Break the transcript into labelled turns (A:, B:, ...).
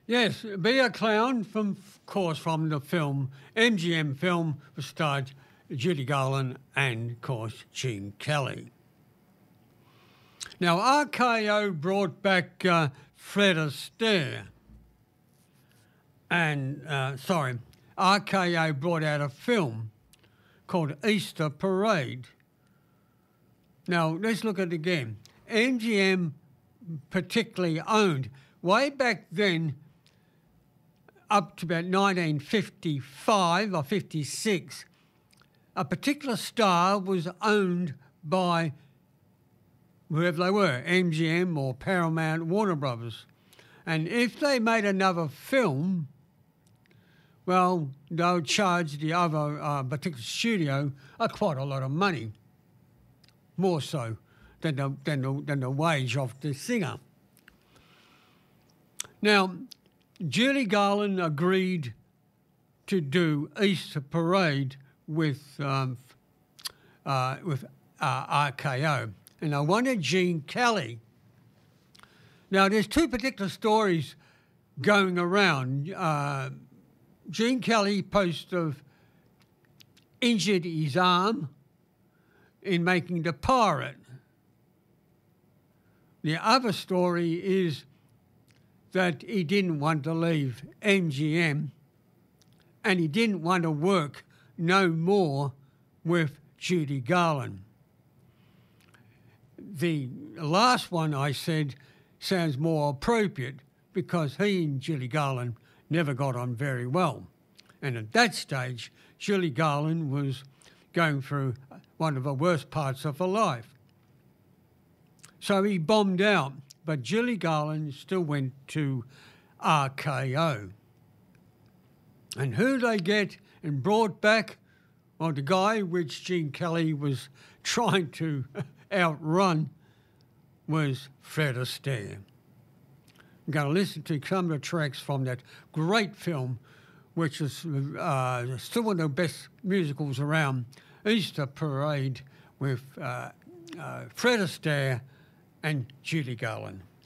A: Yes, Be a Clown, from, of course, from the film, MGM film, which starred Judy Garland and, of course, Gene Kelly. Now, RKO brought back Fred Astaire. And, RKO brought out a film called Easter Parade. Now, let's look at it again. MGM particularly owned, way back then, up to about 1955 or 56, a particular star was owned by whoever they were, MGM or Paramount, Warner Brothers. And if they made another film, well, they'll charge the other particular studio quite a lot of money, more so than the wage of the singer. Now, Judy Garland agreed to do Easter Parade with RKO, and I wanted Gene Kelly. Now, there's two particular stories going around. Gene Kelly supposed to have injured his arm in making The Pirate. The other story is that he didn't want to leave MGM and he didn't want to work no more with Judy Garland. The last one I said sounds more appropriate because he and Judy Garland never got on very well. And at that stage, Judy Garland was going through one of the worst parts of her life. So he bombed out, but Judy Garland still went to RKO. And who they get and brought back? Well, the guy which Gene Kelly was trying to outrun was Fred Astaire. I'm going to listen to some of the tracks from that great film, which is still one of the best musicals around, Easter Parade, with Fred Astaire and Judy Garland.